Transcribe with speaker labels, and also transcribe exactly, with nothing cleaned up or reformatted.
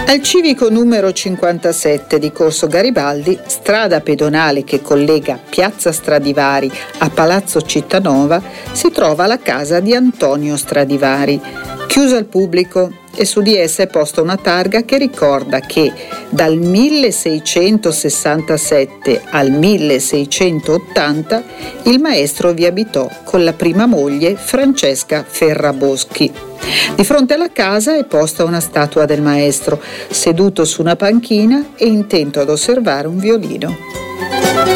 Speaker 1: Al civico numero cinquantasette di Corso Garibaldi, strada pedonale che collega Piazza Stradivari a Palazzo Cittanova, si trova la casa di Antonio Stradivari, chiusa al pubblico, e su di essa è posta una targa che ricorda che dal milleseicentosessantasette al milleseicentottanta il maestro vi abitò con la prima moglie Francesca Ferraboschi. Di fronte alla casa è posta una statua del maestro, seduto su una panchina e intento ad osservare un violino.